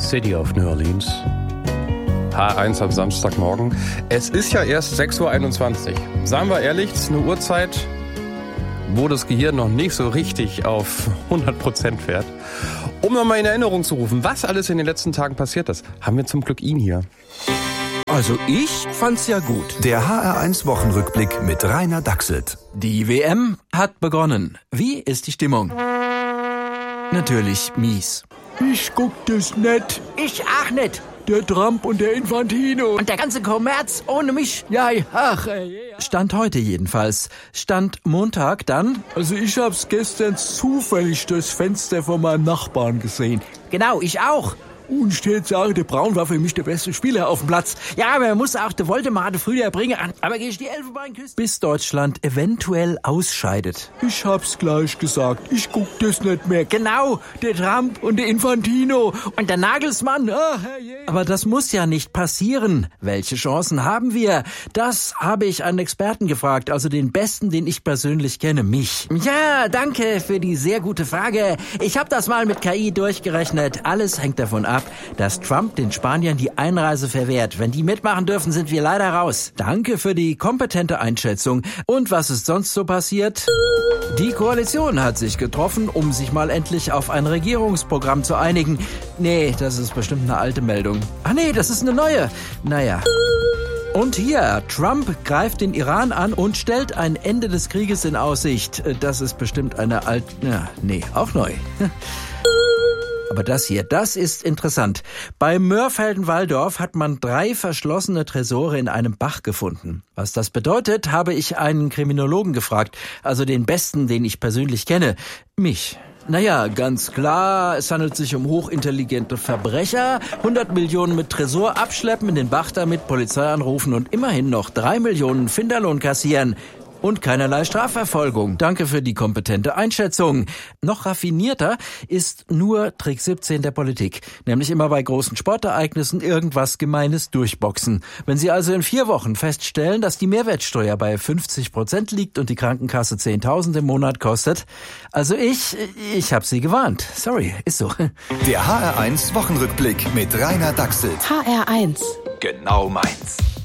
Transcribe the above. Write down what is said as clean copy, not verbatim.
City of New Orleans. H1 am Samstagmorgen. Es ist ja erst 6:21 Uhr. Seien wir ehrlich, das ist eine Uhrzeit, wo das Gehirn noch nicht so richtig auf 100% fährt. Um nochmal in Erinnerung zu rufen, was alles in den letzten Tagen passiert ist, haben wir zum Glück ihn hier. Also ich fand's ja gut. Der HR1 Wochenrückblick mit Rainer Dachselt. Die WM hat begonnen. Wie ist die Stimmung? Natürlich mies. Ich guck das nicht. Ich auch nicht. Der Trump und der Infantino. Und der ganze Kommerz ohne mich. Ja, ach, Stand heute jedenfalls. Stand Montag dann. Also ich hab's gestern zufällig durchs Fenster von meinem Nachbarn gesehen. Genau, ich auch. Und ich hätte sagen, der Braun war für mich der beste Spieler auf dem Platz. Ja, aber er muss auch der Voldemort früher bringen. Aber geh ich die Elfenbeinküste. Bis Deutschland eventuell ausscheidet. Ich hab's gleich gesagt. Ich guck das nicht mehr. Genau, Der Trump und der Infantino. und der Nagelsmann. Ach, herrje. Aber das muss ja nicht passieren. Welche Chancen haben wir? Das habe ich einen Experten gefragt, also den besten, den ich persönlich kenne, mich. Ja, danke für die sehr gute Frage. Ich habe das mal mit KI durchgerechnet. Alles hängt davon ab, dass Trump den Spaniern die Einreise verwehrt. Wenn die mitmachen dürfen, sind wir leider raus. Danke für die kompetente Einschätzung. Und was ist sonst so passiert? Die Koalition hat sich getroffen, um sich mal endlich auf ein Regierungsprogramm zu einigen. Nee, das ist bestimmt eine alte Meldung. Ach nee, das ist eine neue. Naja. Und hier, Trump greift den Iran an und stellt ein Ende des Krieges in Aussicht. Das ist bestimmt eine alte... Ja, nee, auch neu. Aber das hier, das ist interessant. Bei Mörfelden-Walldorf hat man 3 verschlossene Tresore in einem Bach gefunden. Was das bedeutet, habe ich einen Kriminologen gefragt, also den besten, den ich persönlich kenne, mich. Naja, ganz klar, es handelt sich um hochintelligente Verbrecher, 100 Millionen mit Tresor abschleppen, in den Bach damit, Polizei anrufen und immerhin noch 3 Millionen Finderlohn kassieren. Und keinerlei Strafverfolgung. Danke für die kompetente Einschätzung. Noch raffinierter ist nur Trick 17 der Politik. Nämlich immer bei großen Sportereignissen irgendwas Gemeines durchboxen. Wenn Sie also in 4 Wochen feststellen, dass die Mehrwertsteuer bei 50% liegt und die Krankenkasse 10.000 im Monat kostet. Also ich habe Sie gewarnt. Sorry, ist so. Der HR1 Wochenrückblick mit Rainer Dachselt. HR1. Genau meins.